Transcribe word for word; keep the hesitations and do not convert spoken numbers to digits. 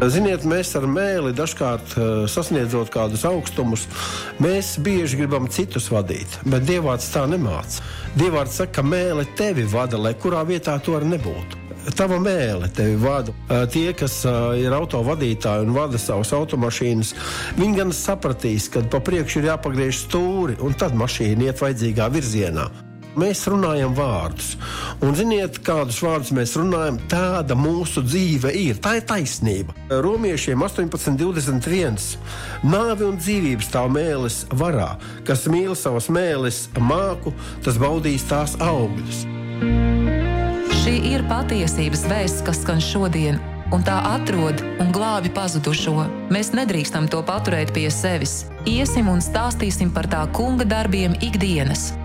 Ziniet, mēs ar mēli dažkārt sasniedzot kādus augstumus, mēs bieži gribam citus vadīt, bet Dievvārds tā nemāca. Dievvārds saka, ka mēle tevi vada, lai kurā vietā to arī nebūtu. Tava mēle tevi vada. Tie, kas ir autovadītāji un vada savas automašīnas, viņi gan sapratīs, ka pa priekšu ir jāpagriež stūri, un tad mašīna iet vajadzīgā virzienā. Mēs runājam vārdus. Un ziniet, kādus vārdus mēs runājam, tāda mūsu dzīve ir. Tā ir taisnība. Romiešiem astoņpadsmit divdesmit viens. Nāve un dzīvības stāv mēles varā. Kas mīl savas mēles māku, tas baudīs tās augļus. Šī ir patiesības vēsts, kas skan šodien, un tā atrod un glābi pazudušo. Mēs nedrīkstam to paturēt pie sevis. Iesim un stāstīsim par tā kunga darbiem ikdienas.